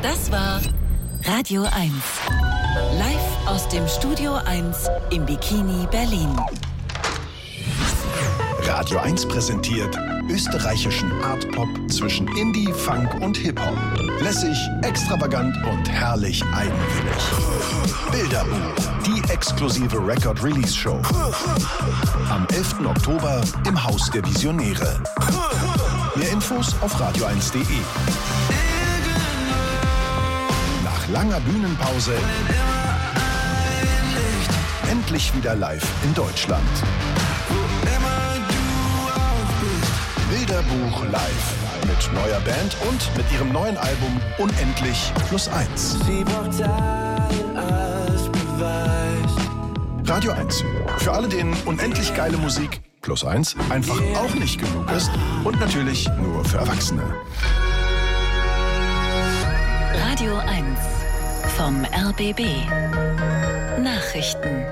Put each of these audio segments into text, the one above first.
Das war Radio 1. Live aus dem Studio 1 im Bikini Berlin. Radio 1 präsentiert österreichischen Art-Pop zwischen Indie, Funk und Hip-Hop. Lässig, extravagant und herrlich eigenwillig. Bilderbuch, die exklusive Record-Release-Show. Am 11. Oktober im Haus der Visionäre. Mehr Infos auf radio1.de. Nach langer Bühnenpause endlich wieder live in Deutschland. Bilderbuch live mit neuer Band und mit ihrem neuen Album Unendlich +1. Radio 1. Für alle, denen unendlich geile Musik +1 einfach auch nicht genug ist und natürlich nur für Erwachsene. Radio 1 vom RBB. Nachrichten.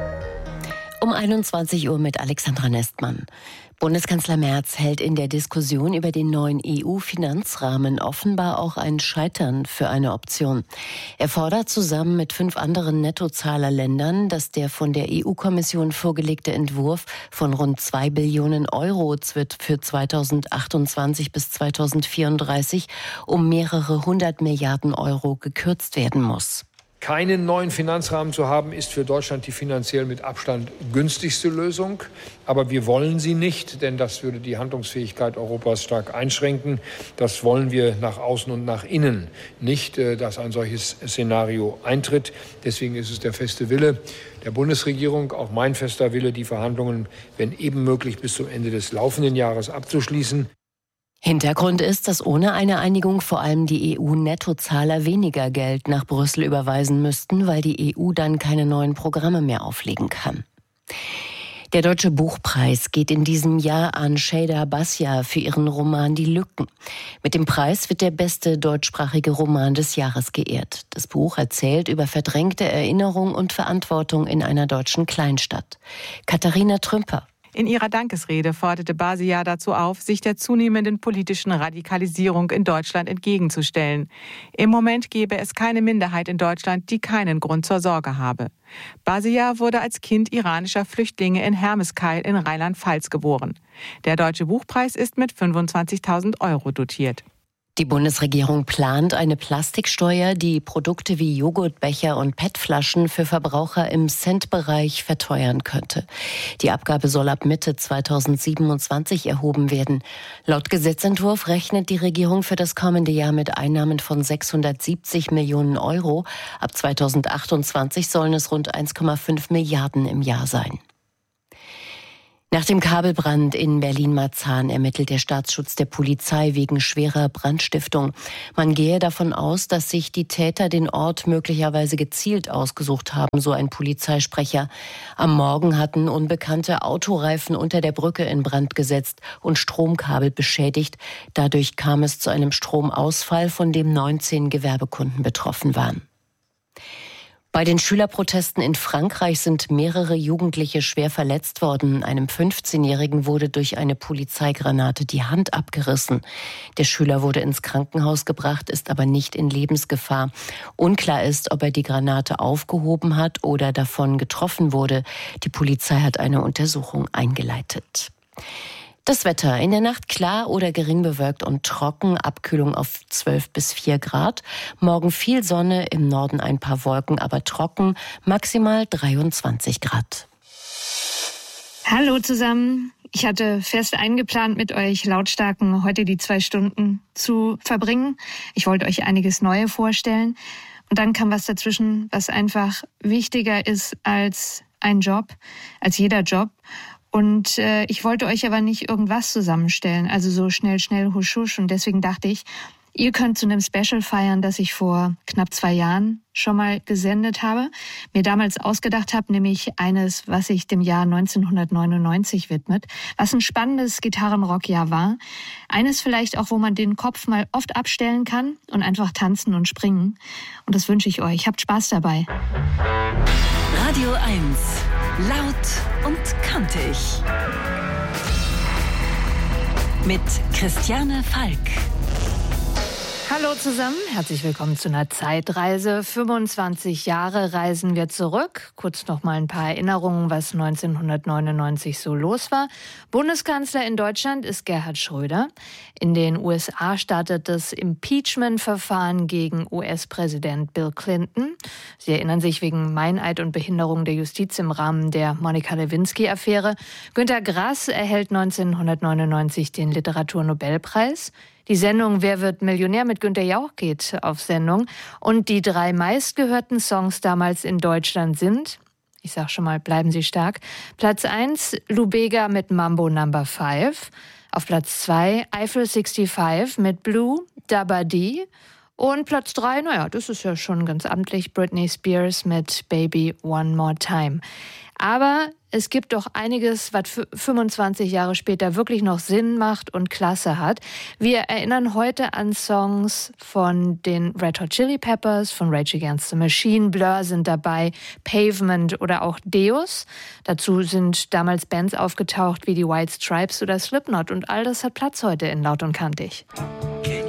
Um 21 Uhr mit Alexandra Nestmann. Bundeskanzler Merz hält in der Diskussion über den neuen EU-Finanzrahmen offenbar auch ein Scheitern für eine Option. Er fordert zusammen mit 5 anderen Nettozahlerländern, dass der von der EU-Kommission vorgelegte Entwurf von rund 2 Billionen Euro für 2028 bis 2034 um mehrere 100 Milliarden Euro gekürzt werden muss. Keinen neuen Finanzrahmen zu haben, ist für Deutschland die finanziell mit Abstand günstigste Lösung. Aber wir wollen sie nicht, denn das würde die Handlungsfähigkeit Europas stark einschränken. Das wollen wir nach außen und nach innen nicht, dass ein solches Szenario eintritt. Deswegen ist es der feste Wille der Bundesregierung, auch mein fester Wille, die Verhandlungen, wenn eben möglich, bis zum Ende des laufenden Jahres abzuschließen. Hintergrund ist, dass ohne eine Einigung vor allem die EU-Nettozahler weniger Geld nach Brüssel überweisen müssten, weil die EU dann keine neuen Programme mehr auflegen kann. Der Deutsche Buchpreis geht in diesem Jahr an Şeyda Basya für ihren Roman Die Lücken. Mit dem Preis wird der beste deutschsprachige Roman des Jahres geehrt. Das Buch erzählt über verdrängte Erinnerung und Verantwortung in einer deutschen Kleinstadt. Katharina Trümper. In ihrer Dankesrede forderte Basya dazu auf, sich der zunehmenden politischen Radikalisierung in Deutschland entgegenzustellen. Im Moment gebe es keine Minderheit in Deutschland, die keinen Grund zur Sorge habe. Basya wurde als Kind iranischer Flüchtlinge in Hermeskeil in Rheinland-Pfalz geboren. Der Deutsche Buchpreis ist mit 25.000 Euro dotiert. Die Bundesregierung plant eine Plastiksteuer, die Produkte wie Joghurtbecher und PET-Flaschen für Verbraucher im Centbereich verteuern könnte. Die Abgabe soll ab Mitte 2027 erhoben werden. Laut Gesetzentwurf rechnet die Regierung für das kommende Jahr mit Einnahmen von 670 Millionen Euro. Ab 2028 sollen es rund 1,5 Milliarden im Jahr sein. Nach dem Kabelbrand in Berlin-Marzahn ermittelt der Staatsschutz der Polizei wegen schwerer Brandstiftung. Man gehe davon aus, dass sich die Täter den Ort möglicherweise gezielt ausgesucht haben, so ein Polizeisprecher. Am Morgen hatten Unbekannte Autoreifen unter der Brücke in Brand gesetzt und Stromkabel beschädigt. Dadurch kam es zu einem Stromausfall, von dem 19 Gewerbekunden betroffen waren. Bei den Schülerprotesten in Frankreich sind mehrere Jugendliche schwer verletzt worden. Einem 15-Jährigen wurde durch eine Polizeigranate die Hand abgerissen. Der Schüler wurde ins Krankenhaus gebracht, ist aber nicht in Lebensgefahr. Unklar ist, ob er die Granate aufgehoben hat oder davon getroffen wurde. Die Polizei hat eine Untersuchung eingeleitet. Das Wetter: in der Nacht klar oder gering bewölkt und trocken, Abkühlung auf 12 bis 4 Grad. Morgen viel Sonne, im Norden ein paar Wolken, aber trocken, maximal 23 Grad. Hallo zusammen. Ich hatte fest eingeplant, mit euch Lautstarken heute die 2 Stunden zu verbringen. Ich wollte euch einiges Neue vorstellen. Und dann kam was dazwischen, was einfach wichtiger ist als ein Job, als jeder Job. Und ich wollte euch aber nicht irgendwas zusammenstellen, also so schnell, husch, husch. Und deswegen dachte ich, ihr könnt zu einem Special feiern, das ich vor knapp 2 Jahren schon mal gesendet habe. Mir damals ausgedacht habe, nämlich eines, was sich dem Jahr 1999 widmet. Was ein spannendes Gitarrenrockjahr war. Eines vielleicht auch, wo man den Kopf mal oft abstellen kann und einfach tanzen und springen. Und das wünsche ich euch. Habt Spaß dabei. Radio 1. Laut und kantig. Mit Christiane Falk. Hallo zusammen, herzlich willkommen zu einer Zeitreise. 25 Jahre reisen wir zurück. Kurz noch mal ein paar Erinnerungen, was 1999 so los war. Bundeskanzler in Deutschland ist Gerhard Schröder. In den USA startet das Impeachment-Verfahren gegen US-Präsident Bill Clinton. Sie erinnern sich wegen Meineid und Behinderung der Justiz im Rahmen der Monika-Lewinsky-Affäre. Günter Grass erhält 1999 den Literaturnobelpreis. Die Sendung Wer wird Millionär mit Günther Jauch geht auf Sendung. Und die 3 meistgehörten Songs damals in Deutschland sind, ich sag schon mal, bleiben Sie stark, Platz 1 Lou Bega mit Mambo No. 5, auf Platz 2 Eiffel 65 mit Blue, Dabba Dee und Platz 3, naja, das ist ja schon ganz amtlich, Britney Spears mit Baby One More Time. Aber es gibt doch einiges, was 25 Jahre später wirklich noch Sinn macht und Klasse hat. Wir erinnern heute an Songs von den Red Hot Chili Peppers, von Rage Against the Machine, Blur sind dabei, Pavement oder auch Deus. Dazu sind damals Bands aufgetaucht wie die White Stripes oder Slipknot und all das hat Platz heute in Laut und Kantig.